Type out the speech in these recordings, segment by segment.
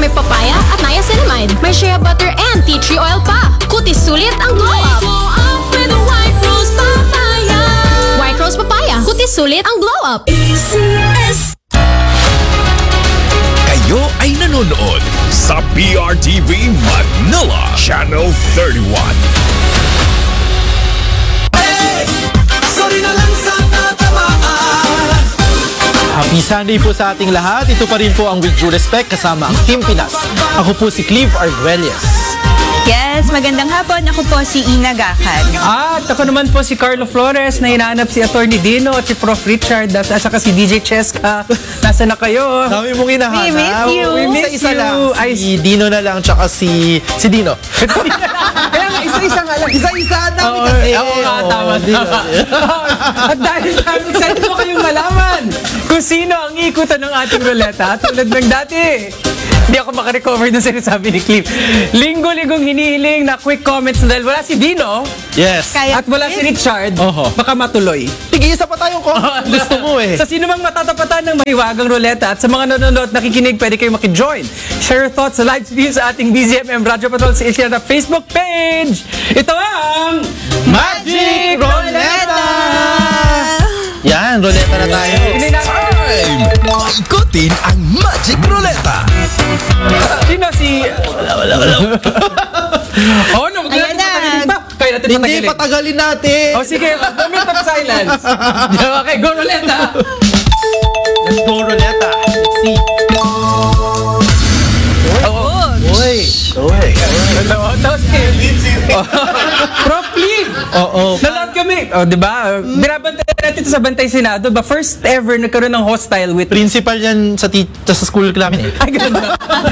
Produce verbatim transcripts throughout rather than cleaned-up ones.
May papaya at niacinamide. May shea butter and tea tree oil pa. Kutis sulit ang glow up. Glow up with a white rose papaya. White rose papaya. Kutis sulit ang glow up. A C S. Kayo ay nanonood sa P R T V Manila Channel thirty-one. Sorry na lang sa natamaan. Happy Sunday po sa ating lahat. Ito pa rin po ang With Due Respect kasama ang Team Pinas. Ako po si Cleve Arguelles. Yes, magandang hapon. Ako po si Ina Gacan. At ako naman po si Carlo Flores na hinahanap si Attorney Dino at si Prof Richard at saka si D J Cheska. Nasa na kayo? Dami mong hinahanap. We miss you. We miss Isa-isa you. lang. Ay, Si Dino na lang, tsaka si, si Dino. Kaya nga, isa-isa nga lang. Isa-isa na Oo, kasi. oo nga, Oo, tama, Dino. tama. At dahil kami, excited po kayong malaman kung sino ang ikutan ng ating ruleta tulad ng dati. Hindi ako makarecover dun sa sinasabi ni Cliff. Linggo-linggong hinihiling na quick comments dahil wala si Dino Yes. Kaya- at wala si Richard. Oho. Baka matuloy. Tig-isa pa tayong comment. Gusto mo eh. Sa sino mang matatapatan ng mahiwagang ruleta at sa mga nanonood nakikinig, pwede kayo makijoin. Share your thoughts sa live stream sa ating B Z M M Radyo Patrol sa Asia na Facebook page. Ito ang Magic Ruleta! Yan, ruleta na tayo. Hindi na, Time! Ikutin ang Magic Ruleta. sino si... Wala, wala, wala. Oo, no, huwag Ayan natin na. patagalin pa. Kaya natin Hindi, patagalin. patagalin natin. O sige, moment of silence. Okay, go ruleta. Let's go, ruleta. Let's see. Uy. Uy. Hello, tapos eh. Prof. Cliff. Oo. Nanood kami. O, di ba? Binabantay natin ito sa Bantay Senado. Ba first ever nagkaroon ng hostile with... Principal yan sa, tit- sa school namin eh. Ay, ganun ba?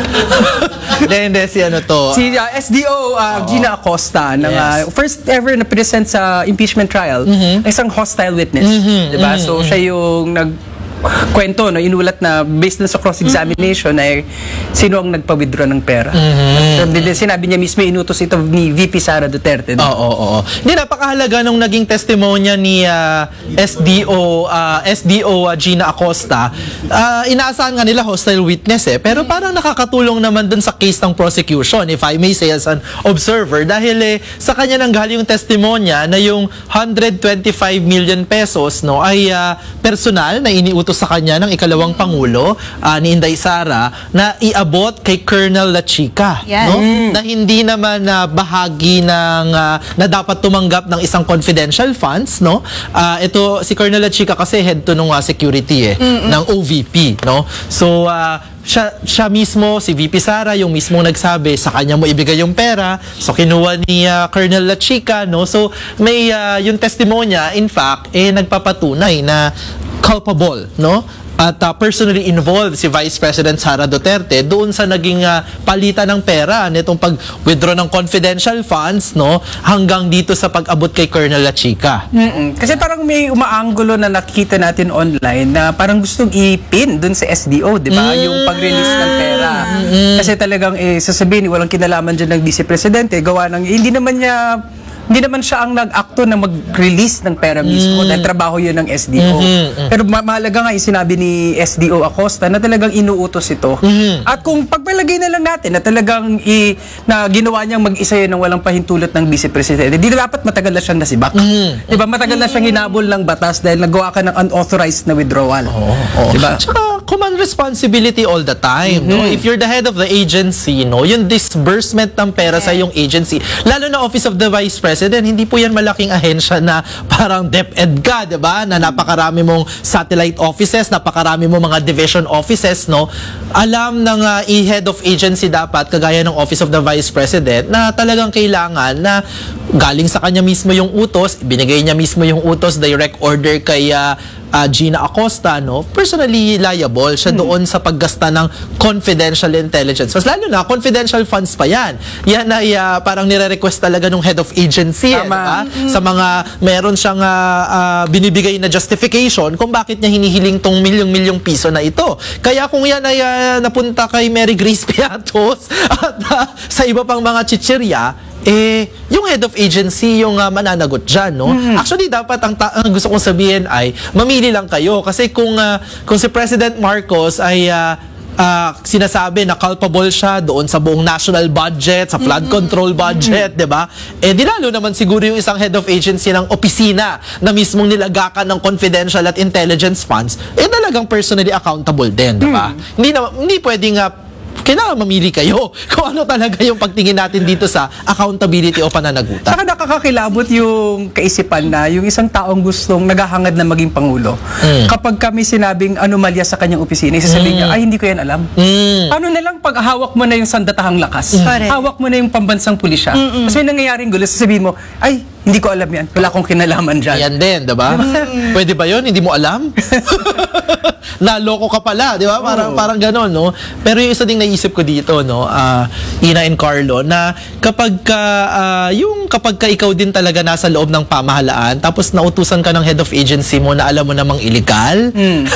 Hindi, hindi, si ano to. Si uh, S D O uh, Gina Acosta ng uh, Yes. first ever na present sa impeachment trial, isang hostile witness, 'di ba? So siya yung nag kwento no inulat na based na sa cross-examination ay sino ang nagpa-withdraw ng pera. So, sinabi niya mismo inutos ito ni V P Sara Duterte. Oo, oo, oo. Hindi, napakahalaga nung naging testimonya ni ah, S D O ah, S D O ah, Gina Acosta. Ah, inaasahan nga nila hostile witness eh, pero parang nakakatulong naman dun sa case ng prosecution, if I may say as an observer, dahil eh, sa kanya nang galing yung testimonya na yung one hundred twenty-five million pesos no ay ah, personal na iniutos sa kanya ng ikalawang pangulo ah, ni Inday Sara na iabot kay Colonel La Chica, Yes. no? Na hindi naman na bahagi ng ah, na dapat tumanggap ng isang confidential funds, no? Ah, ito si Colonel La Chica kasi head to nung ah, security eh ng O V P, no? So ah, siya, siya mismo, si V P Sara, yung mismong nagsabi, sa kanya mo ibigay yung pera. So, kinuha ni ah, Colonel La Chica, no? So, may ah, yung testimonya, in fact, eh, nagpapatunay na culpable, no? At ah, personally involved si Vice President Sara Duterte doon sa naging ah, palitan ng pera nitong pag-withdraw ng confidential funds, no? Hanggang dito sa pag-abot kay Colonel La Chica. Mm-mm. Kasi parang may umaanggulo na nakikita natin online na parang gustong ipin dun sa S D O, di ba? Yung pag-release ng pera. Kasi talagang eh, sasabihin, walang kinalaman dyan ng Vice Presidente, gawa ng, eh, hindi naman niya hindi naman siya ang nag-acto na mag-release ng pera mismo dahil trabaho yun ng S D O. Pero ma- mahalaga nga yung sinabi ni S D O Acosta na talagang inuutos ito. At kung pagpalagay na lang natin na talagang i- na ginawa niyang mag-isa yun ng walang pahintulot ng Vice Presidente, di dapat matagal na siyang nasibak. Di ba? Matagal na siyang hinabol ng batas dahil nagawa ka ng unauthorized na withdrawal. Oo. Di ba? Tsaka, command responsibility all the time, no? If you're the head of the agency, no, yung disbursement ng pera sa yung agency, lalo na Office of the Vice President, hindi po yan malaking ahensya na parang DepEd ka, di ba? Na napakarami mong satellite offices, napakarami mong mga division offices, no? Alam ng uh, i-head of agency dapat, kagaya ng Office of the Vice President, na talagang kailangan na galing sa kanya mismo yung utos, binigay niya mismo yung utos, direct order kay uh, uh, Gina Acosta, no? Personally liable siya doon sa paggasta ng confidential intelligence. Mas lalo na, confidential funds pa yan. Yan ay uh, parang nire-request talaga ng head of agency. Eh, Tama. diba? Sa mga, meron siyang uh, uh, binibigay na justification kung bakit niya hinihiling tong milyong-milyong piso na ito. Kaya kung yan ay uh, napunta kay Mary Grace Piatos at uh, sa iba pang mga chichirya, eh, yung head of agency yung uh, mananagot dyan, no? Mm-hmm. Actually, dapat ang, ta- ang gusto kong sabihin ay, mamili lang kayo. Kasi kung, uh, kung si President Marcos ay uh, ah, sinasabi na culpable siya doon sa buong national budget, sa flood control budget, 'di ba? Eh di lalo naman siguro yung isang head of agency ng opisina na mismong nilagakan ng confidential at intelligence funds, eh talagang personally accountable din, 'di ba? Hindi na hindi pwedeng uh, kailangan mamili kayo kung ano talaga yung pagtingin natin dito sa accountability o pananagutan. Saka nakakakilabot yung kaisipan na yung isang taong gustong naghahangad na maging Pangulo. Mm. Kapag kami sinabing anomalya sa kanyang opisina, isasabihin niya, ay hindi ko yan alam. Mm. Ano na lang pag hawak mo na yung sandatahang lakas, Correct. hawak mo na yung pambansang pulisya, kasi may nangyayaring gulo, sasabihin mo, ay, hindi ko alam yan. Wala akong kinalaman dyan. Ayan din, 'di ba? Pwede ba 'yon? Hindi mo alam? Naloko ka pala, 'di ba? Parang parang gano'n, no? Pero yung isa ding naisip ko dito, no, ah, Ina and Carlo, na kapag ka ah, yung kapag ka ikaw din talaga nasa loob ng pamahalaan, tapos nautusan ka ng head of agency mo na alam mo namang illegal,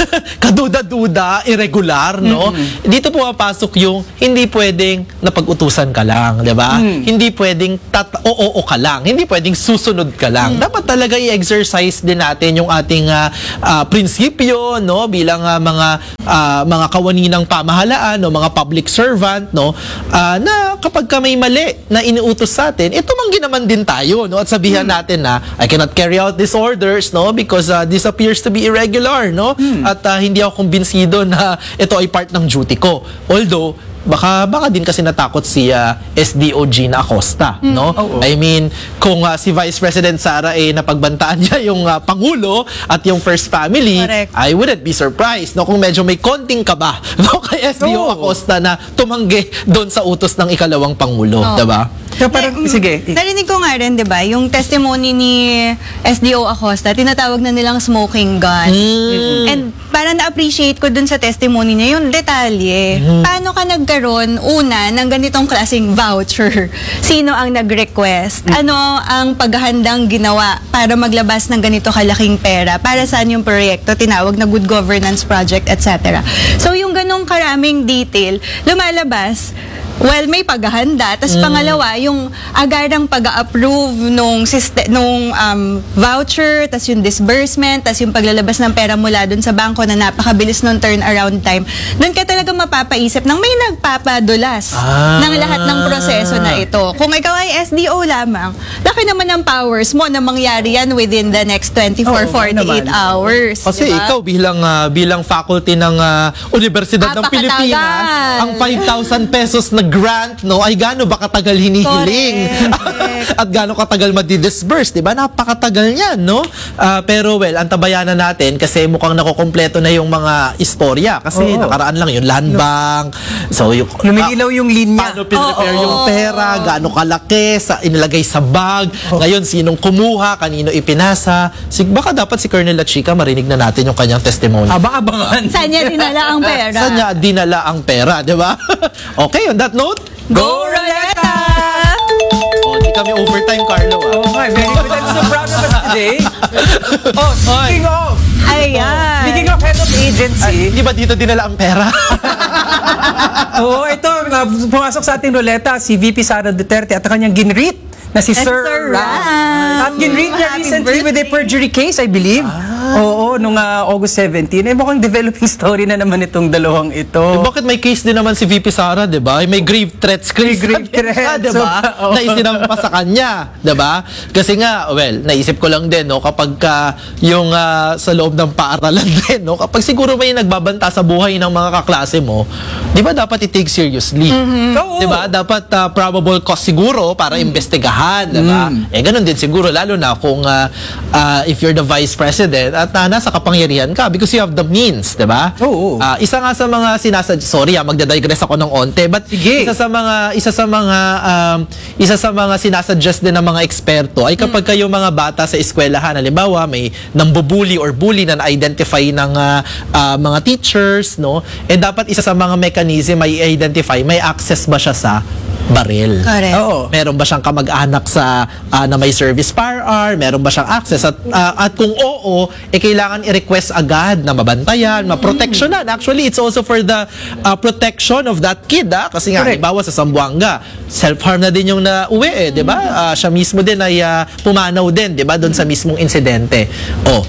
kaduda-duda, irregular, no? Dito pumapasok yung hindi pwedeng napag-utusan ka lang, 'di ba? Hindi pwedeng tat oo ka lang, hindi pwedeng susunod ka lang. Dapat talaga i-exercise din natin yung ating ah, ah, prinsipyo, no, bilang ah, mga ah, mga kawani ng pamahalaan, no, mga public servant, no, ah, na kapag ka may mali na iniutos sa atin, ito manggi naman din tayo, no, at sabihan natin na I cannot carry out these orders, no, because ah, this appears to be irregular, no, at ah, hindi ako kumbinsido na ito ay part ng duty ko. Although baka baka din kasi natakot si ah, S D O Gina Acosta, no? I mean, kung ah, si Vice President Sara eh napagbantaan niya yung ah, Pangulo at yung First Family, Correct. I wouldn't be surprised, no, kung medyo may konting kaba, no, kay S D O Oo. Acosta na tumanggi doon sa utos ng ikalawang Pangulo, Oo. 'di ba? Kaya parang, Na- sige. Narinig ko nga rin, di ba, yung testimony ni S D O Acosta, tinatawag na nilang smoking gun. And parang na-appreciate ko dun sa testimony niya yung detalye. Paano ka nagkaroon, una, ng ganitong klaseng voucher? Sino ang nag-request? Ano ang paghahandang ginawa para maglabas ng ganito kalaking pera? Para saan yung proyekto? Tinawag na Good Governance Project, et cetera. So yung ganong karaming detail, lumalabas. Well, may paghahanda. Tapos pangalawa, yung agarang pag-approve nung, siste- nung um, voucher, tapos yung disbursement, tapos yung paglalabas ng pera mula dun sa bangko na napakabilis nung turnaround time. Doon ka talaga mapapaisip ng may nagpapadulas Ah. ng lahat ng proseso na ito. Kung ikaw ay S D O lamang, laki naman ng powers mo na mangyari yan within the next twenty-four, Oo, forty-eight naman. hours. Kasi diba? ikaw bilang ah, bilang faculty ng ah, Universidad ng Napakatagal. Pilipinas, ang five thousand pesos na grant, no, ay gaano ba katagal hinihiling? Correct. At gaano katagal madi-disburse, 'di ba? Napakatagal niyan, no? Ah, pero well, antabayanan natin kasi mukhang nakokompleto na yung mga istorya kasi Oo. nakaraan lang yung land bank. So yung Lumilaw yung linya. paano pinrepare Oo. yung pera, gaano kalaki, sa inilagay sa bag. Ngayon sinong kumuha, kanino ipinasa. Sig baka dapat si Colonel La Chica marinig na natin yung kanyang testimony. Aba-abangan. Saan niya dinala ang pera? Saan niya dinala ang pera, di ba? Okay, on that note, Go Roleta! oh, di kami overtime, Carlo. Ah. Oh my, very good. I'm so proud of us today. Oh, speaking of, Ayan. speaking of head of agency, Di ba dito dinala ang pera? oo, ito, uh, pumasok sa ating ruleta si V P Sara Duterte at ang kanyang ginreat na si At Sir Sir Ram. Ram. At ginreat niya Happy recently with a birthday. perjury case, I believe. Oo, nung uh, August seventeenth. Eh, mukhang developing story na naman itong dalawang ito. Eh, bakit may case din naman si V P Sara, di ba? May grave threats case. grave threats. di ba? So, oo. Na isinampa sa kanya, di ba? Kasi nga, well, naisip ko lang din, no, kapag ka yung ah, sa loob ng paaralan din, no, kapag siguro may nagbabanta sa buhay ng mga kaklase mo, di ba dapat i-take seriously? Oo. Di ba? Dapat ah, probable cause siguro para imbestigahan, di ba? Eh, ganun din siguro, lalo na kung ah, ah, if you're the vice president at ah, nasa kapangyarihan ka because you have the means, di ba? Oo. Ah, isa nga sa mga sinasad sorry ah, magdadigress ako ng onte, but Sige. isa sa mga isa sa mga um, isa sa mga sinasuggest din ng mga eksperto ay kapag kayo mga bata sa eskwelahan, halimbawa may nambubuli or bully na na-identify ng ah, ah, mga teachers, no? Eh dapat isa sa mga mechanism may identify may access ba siya sa baril. Correct. Oo. Meron ba siyang kamag-anak sa ah, na may service firearm? Meron ba siyang access? At, ah, at kung oo, eh kailangan i-request agad na mabantayan, maproteksyonan. Actually, it's also for the ah, protection of that kid. Ah. Kasi nga, Correct. halimbawa sa Zamboanga, self-harm na din yung nauwi eh, di ba? Ah, siya mismo din ay ah, pumanaw din, di ba? Doon sa mismong insidente. Oh,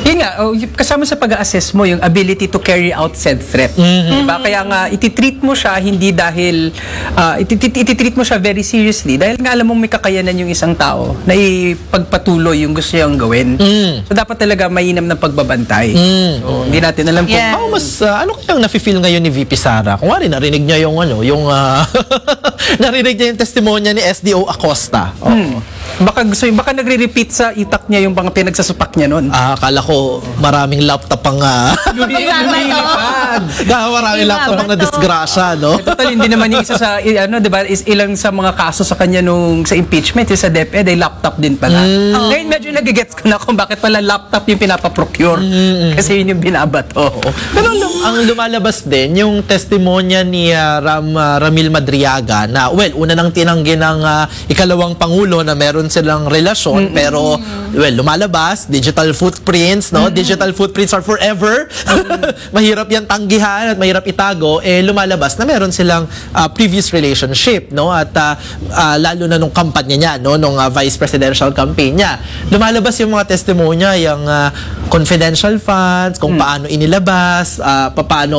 Yun nga, oh, y- kasama sa pag-assess mo yung ability to carry out said threat. Diba? Kaya nga, ititreat mo siya hindi dahil, uh, itit- ititreat mo siya very seriously dahil nga alam mong may kakayanan yung isang tao na ipagpatuloy yung gusto niyang gawin. So, dapat talaga mainam ng pagbabantay. So, hindi natin alam kung Yeah. How mas, uh, ano kayang nafe-feel ngayon ni V P Sara? Kung wari, narinig niya yung ano, yung, ah, narinig niya yung testimonya ni S D O Acosta. Oh. Hmm. Baka gusto baka nagre-repeat sa itak niya yung mga pinagsasapak niya noon. Ah, akala ko maraming laptop ang, ah, Lumilipad. ah, maraming laptop ang na-disgrasya, no? Total, hindi naman yung isa sa, i- ano, di ba, is ilang sa mga kaso sa kanya nung sa impeachment, yung sa DepEd, ay laptop din pala. Ngayon, medyo nagigets ko na kung bakit pala laptop yung pinapaprocure. Kasi yun yung binabato. Pero lum- ang lumalabas din, yung testimonya ni ah, Ram, ah, Ramil Madriaga na, well, una nang tinanggi ng ah, ikalawang pangulo na meron silang relasyon, pero, well, lumalabas, digital footprints, no? Digital footprints are forever. Mahirap yan tanggihan at mahirap itago. Eh, lumalabas na meron silang ah, previous relationship, no? At ah, ah, lalo na nung kampanya niya, no? Nung ah, vice presidential campaign niya. Lumalabas yung mga testimonya, yung ah, confidential funds, kung paano inilabas, ah, paano